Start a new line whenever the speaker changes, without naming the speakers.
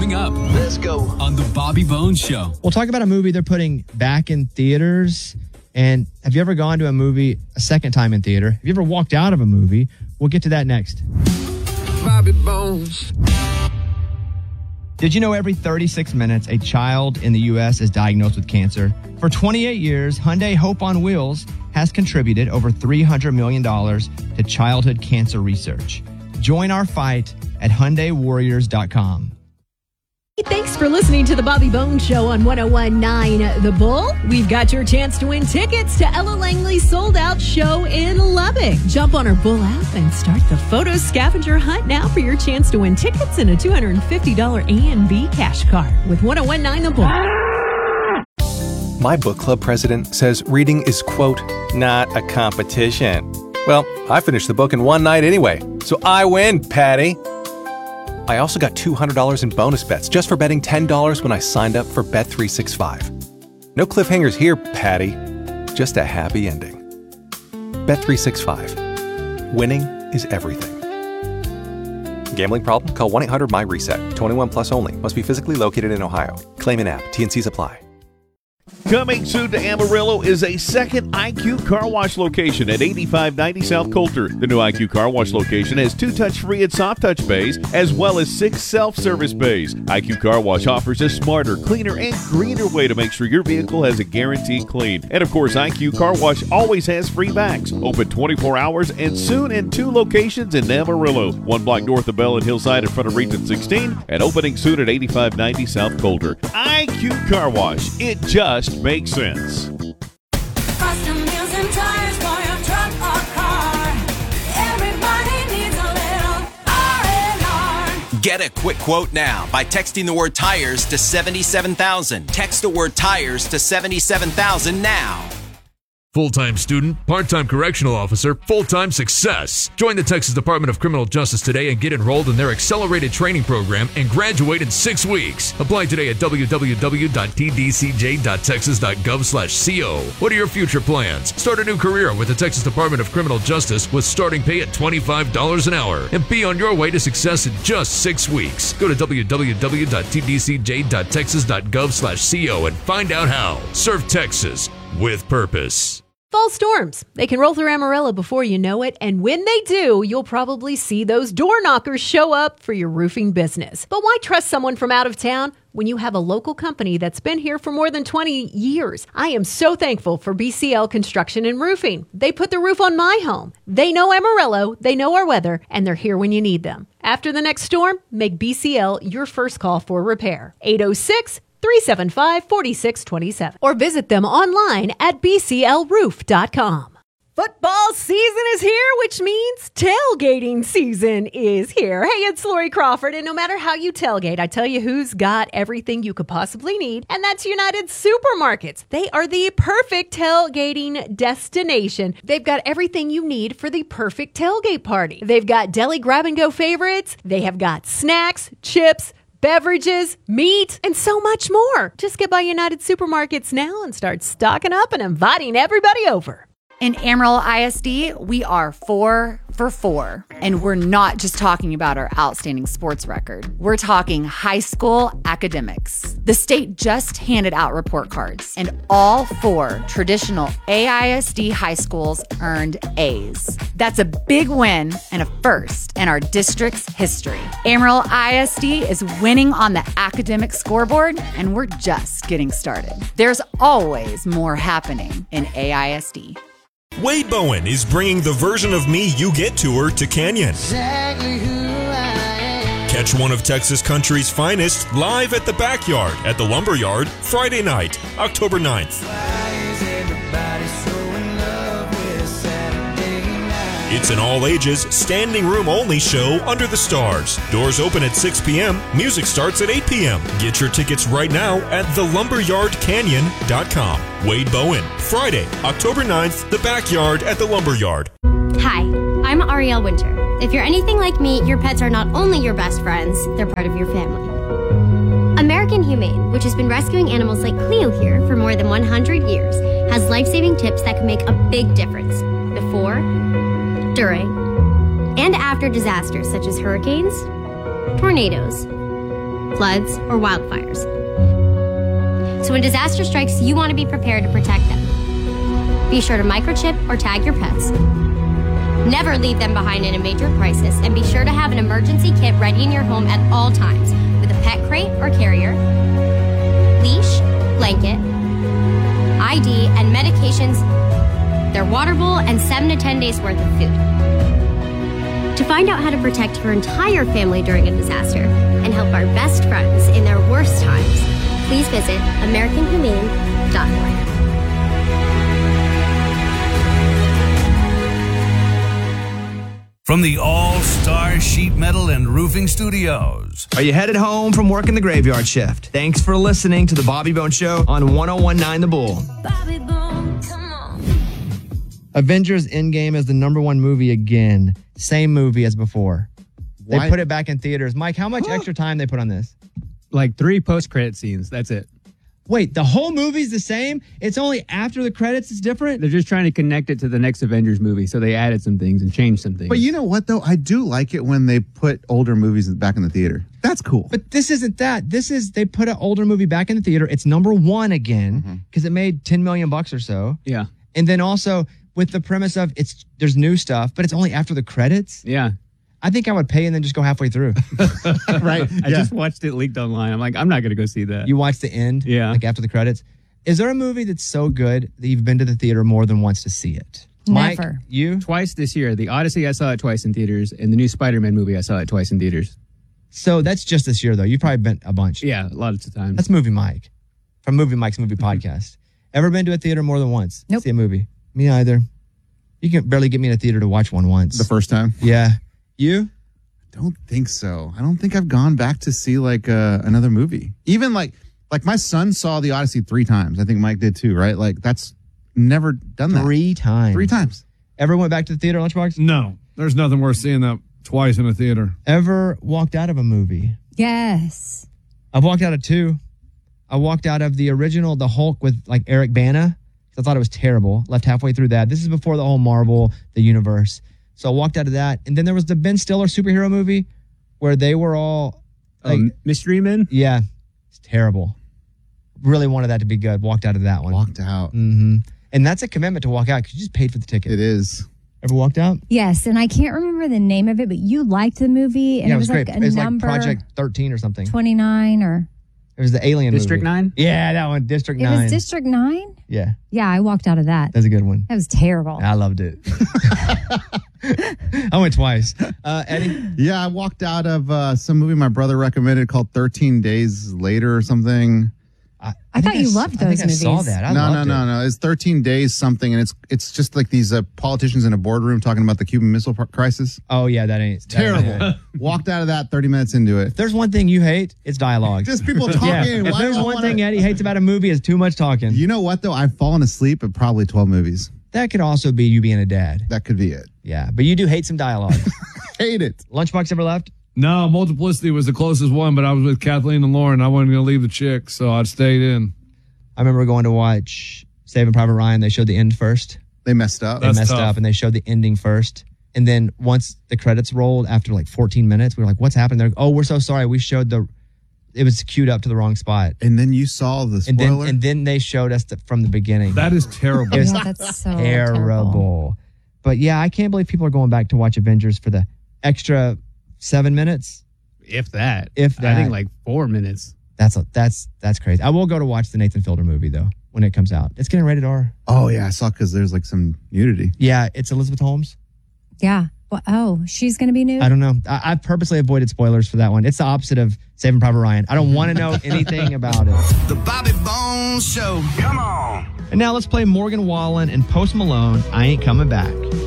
coming up.
Let's go.
On The Bobby Bones Show.
We'll talk about a movie they're putting back in theaters. And have you ever gone to a movie a second time in theater? Have you ever walked out of a movie? We'll get to that next.
Bobby Bones.
Did you know every 36 minutes a child in the U.S. is diagnosed with cancer? For 28 years, Hyundai Hope on Wheels has contributed over $300 million to childhood cancer research. Join our fight at HyundaiWarriors.com.
Thanks for listening to the Bobby Bones Show on 101.9 The Bull. We've got your chance to win tickets to Ella Langley's sold-out show in Lubbock. Jump on our Bull app and start the photo scavenger hunt now for your chance to win tickets and a $250 A&B cash card with 101.9 The Bull.
My book club president says reading is, quote, not a competition. Well, I finished the book in one night anyway, so I win, Patty. I also got $200 in bonus bets just for betting $10 when I signed up for Bet365. No cliffhangers here, Patty. Just a happy ending. Bet365. Winning is everything. Gambling problem? Call 1-800-MY-RESET. 21 plus only. Must be physically located in Ohio. Claim in app. T&Cs apply.
Coming soon to Amarillo is a second IQ Car Wash location at 8590 South Coulter. The new IQ Car Wash location has 2 touch-free and soft touch bays, as well as 6 self-service bays. IQ Car Wash offers a smarter, cleaner, and greener way to make sure your vehicle has a guaranteed clean. And of course, IQ Car Wash always has free bags. Open 24 hours and soon in 2 locations in Amarillo. 1 block north of Bell and Hillside in front of Region 16, and opening soon at 8590 South Coulter. IQ Car Wash. It just makes sense.
Custom wheels and tires for your truck or car. Everybody needs a little R&R.
Get a quick quote now by texting the word tires to 77,000. Text the word tires to 77,000 now.
Full-time student, part-time correctional officer, full-time success. Join the Texas Department of Criminal Justice today and get enrolled in their accelerated training program and graduate in 6 weeks. Apply today at www.tdcj.texas.gov/co. What are your future plans? Start a new career with the Texas Department of Criminal Justice with starting pay at $25 an hour and be on your way to success in just 6 weeks. Go to www.tdcj.texas.gov/co and find out how. Serve Texas with purpose.
Fall storms. They can roll through Amarillo before you know it, and when they do, you'll probably see those door knockers show up for your roofing business. But why trust someone from out of town when you have a local company that's been here for more than 20 years? I am so thankful for BCL Construction and Roofing. They put the roof on my home. They know Amarillo, they know our weather, and they're here when you need them. After the next storm, make BCL your first call for repair. 806-375-4627 or visit them online at bclroof.com. Football season is here, which means tailgating season is here. Hey, it's Lori Crawford, and no matter how you tailgate, I tell you who's got everything you could possibly need, and that's United Supermarkets. They are the perfect tailgating destination. They've got everything you need for the perfect tailgate party. They've got deli grab-and-go favorites. They have got snacks, chips, beverages, meat, and so much more. Just get by United Supermarkets now and start stocking up and inviting everybody over.
In Amarillo ISD, we are 4 for 4. And we're not just talking about our outstanding sports record. We're talking high school academics. The state just handed out report cards, and all 4 traditional AISD high schools earned A's. That's a big win and a first in our district's history. Amarillo ISD is winning on the academic scoreboard, and we're just getting started. There's always more happening in AISD.
Wade Bowen is bringing the version of me you get tour to Canyon.
Exactly who I am.
Catch one of Texas country's finest live at the Backyard at the Lumberyard Friday night, October 9th.
Why is everybody so in love with Saturday night?
It's an all-ages, standing room only show under the stars. Doors open at 6 p.m. Music starts at 8 p.m. Get your tickets right now at thelumberyardcanyon.com. Wade Bowen, Friday, October 9th, the Backyard at the Lumberyard.
Hi, I'm Ariel Winter. If you're anything like me, your pets are not only your best friends, they're part of your family. American Humane, which has been rescuing animals like Cleo here for more than 100 years, has life-saving tips that can make a big difference before, during, and after disasters such as hurricanes, tornadoes, floods, or wildfires. So when disaster strikes, you want to be prepared to protect them. Be sure to microchip or tag your pets. Never leave them behind in a major crisis, and be sure to have an emergency kit ready in your home at all times with a pet crate or carrier, leash, blanket, ID, and medications, their water bowl, and 7 to 10 days worth of food. To find out how to protect your entire family during a disaster and help our best friends in their worst times, please visit AmericanHumane.org.
From the All-Star Sheet Metal and Roofing Studios.
Are you headed home from working the graveyard shift? Thanks for listening to The Bobby Bones Show on 101.9 The Bull.
Bobby Bone, come on.
Avengers Endgame is the #1 movie again. Same movie as before. They
Why?
put it back in theaters. Mike, how much extra time they put on this?
Like 3 post-credit scenes. That's it.
Wait, the whole movie's the same? It's only after the credits it's different?
They're just trying to connect it to the next Avengers movie, so they added some things and changed some things.
But you know what, though? I do like it when they put older movies back in the theater. That's cool.
But this isn't that. This is, they put an older movie back in the theater. It's #1 again because it made $10 million or so.
Yeah.
And then also with the premise of there's new stuff, but it's only after the credits.
Yeah.
I think I would pay and then just go halfway through.
Right.
I just watched it leaked online. I'm like, I'm not going to go see that.
You watch the end?
Yeah.
Like after the credits? Is there a movie that's so good that you've been to the theater more than once to see it? Mike,
Never.
you?
Twice this year. The Odyssey, I saw it twice in theaters, and the new Spider-Man movie, I saw it twice in theaters.
So that's just this year, though. You've probably been a bunch.
Yeah, a lot of the time.
That's Movie Mike from Movie Mike's Movie Podcast. Ever been to a theater more than once?
Nope.
See a movie? Me either. You can barely get me in a theater to watch one once.
The first time?
Yeah. You?
Don't think so. I don't think I've gone back to see like another movie. Even like my son saw The Odyssey 3 times. I think Mike did too, right? Like that's never done that.
3 times.
3 times.
Ever went back to the theater, Lunchbox?
No. There's nothing worth seeing that twice in a theater.
Ever walked out of a movie?
Yes.
I've walked out of 2. I walked out of the original, The Hulk with like Eric Bana. I thought it was terrible. Left halfway through that. This is before the whole Marvel, the universe. So I walked out of that. And then there was the Ben Stiller superhero movie where they were all like
Mystery Men?
Yeah. It's terrible. Really wanted that to be good. Walked out of that one.
Walked out.
Mm-hmm. And that's a commitment to walk out because you just paid for the ticket.
It is.
Ever walked out?
Yes, and I can't remember the name of it, but you liked the movie, and
Yeah,
it was
great.
like
It was
number
like Project 13 or something.
29 or
It was the Alien
District
movie.
9?
Yeah, that one. District 9.
it was District 9?
Yeah,
Yeah, I walked out of that.
that's a good one.
That was terrible.
I loved it. I went twice. Eddie?
Yeah, I walked out of some movie my brother recommended called 13 Days Later or something.
I thought you loved those movies.
I saw that. I
No.
loved it.
It's 13 Days something, and it's just like these politicians in a boardroom talking about the Cuban Missile Crisis.
Oh, yeah, that ain't. that ain't
Terrible.
it.
Walked out of that 30 minutes into it.
If there's one thing you hate, it's dialogue.
Just people talking.
Yeah. If
Why
there's
do I
one
wanna-
thing Eddie hates about a movie, is too much talking.
You know what, though? I've fallen asleep at probably 12 movies.
That could also be you being a dad.
That could be it.
Yeah, but you do hate some dialogue.
Hate it.
Lunchbox ever left?
No, Multiplicity was the closest one, but I was with Kathleen and Lauren. I wasn't going to leave the chick, so I stayed in.
I remember going to watch Saving Private Ryan. They showed the end first.
They messed up.
They
That's
messed
tough.
up, and they showed the ending first. And then once the credits rolled, after like 14 minutes, we were like, what's happened? They're like, oh, we're so sorry. We showed it was queued up to the wrong spot.
And then you saw the
And
spoiler.
then they showed us from the beginning.
That is terrible.
It was
Yeah, that's so
terrible. But yeah, I can't believe people are going back to watch Avengers for the extra 7 minutes.
If that.
If
I
that.
think like 4 minutes.
That's crazy. I will go to watch the Nathan Fielder movie though when it comes out. It's getting rated R.
Oh, yeah, I saw because there's like some nudity.
Yeah, it's Elizabeth Holmes.
Yeah. Well, oh, she's going to be new?
I don't know. I've purposely avoided spoilers for that one. It's the opposite of Saving Private Ryan. I don't want to know anything about it.
The Bobby Bones Show. Come on.
And now let's play Morgan Wallen and Post Malone, I Ain't Coming Back.